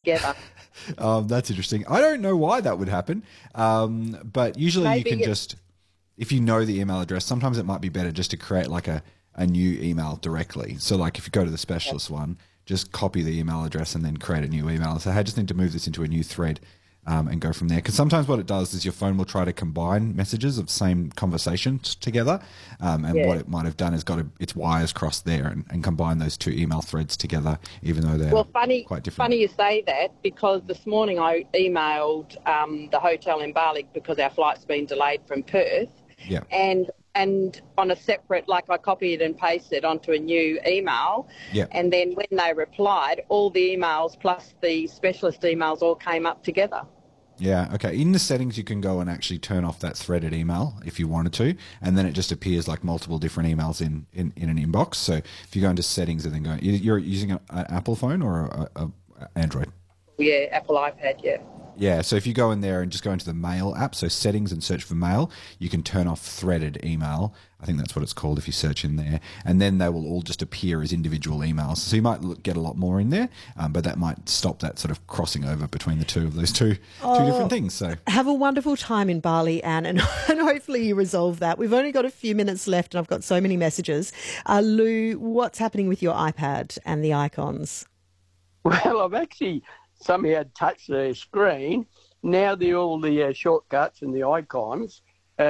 together. That's interesting. I don't know why that would happen, but usually Maybe you can just, if you know the email address, sometimes it might be better just to create like a new email directly. So like if you go to the specialist one, just copy the email address and then create a new email and say, hey, I just need to move this into a new thread. And go from there. Because sometimes what it does is your phone will try to combine messages of same conversations together. And what it might have done is got its wires crossed there and combine those two email threads together, even though they're quite different. Funny you say that, because this morning I emailed the hotel in Bali because our flight's been delayed from Perth. Yeah. And on a separate, like I copied and pasted onto a new email. Yeah. And then when they replied, all the emails plus the specialist emails all came up together. Yeah, okay. In the settings, you can go and actually turn off that threaded email if you wanted to, and then it just appears like multiple different emails in an inbox. So if you go into settings and then go, you're using an Apple phone or a Android? Yeah, Apple iPad, yeah. Yeah, so if you go in there and just go into the Mail app, so settings and search for Mail, you can turn off threaded email. I think that's what it's called if you search in there. And then they will all just appear as individual emails. So you might get a lot more in there, but that might stop that sort of crossing over between the two of those two different things. So have a wonderful time in Bali, Anne, and hopefully you resolve that. We've only got a few minutes left and I've got so many messages. Lou, what's happening with your iPad and the icons? Well, I've actually somehow touched the screen. Now all the shortcuts and the icons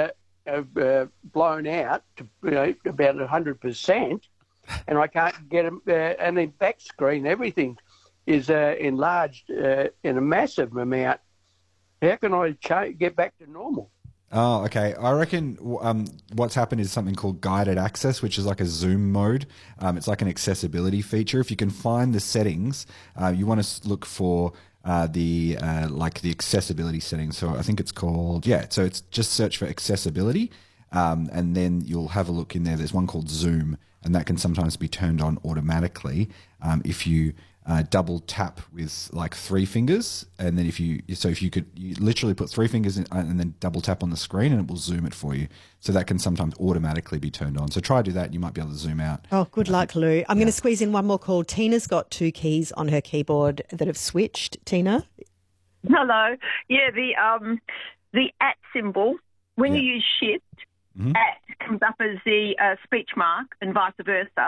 have blown out to about 100%, and I can't get them. And the back screen, everything is enlarged in a massive amount. How can I get back to normal? Oh, okay. I reckon what's happened is something called guided access, which is like a zoom mode. It's like an accessibility feature. If you can find the settings, you want to look for the accessibility settings. So I think it's called, so it's just search for accessibility, and then you'll have a look in there. There's one called Zoom, and that can sometimes be turned on automatically if you double tap with like 3 fingers, and then if you literally put 3 fingers in and then double tap on the screen, and it will zoom it for you. So that can sometimes automatically be turned on. So try to do that, and you might be able to zoom out. Oh, good luck, Lou. I'm going to squeeze in one more call. Tina's got 2 keys on her keyboard that have switched. Tina? Hello. Yeah, the @ symbol, when you use shift, @ comes up as the speech mark and vice versa.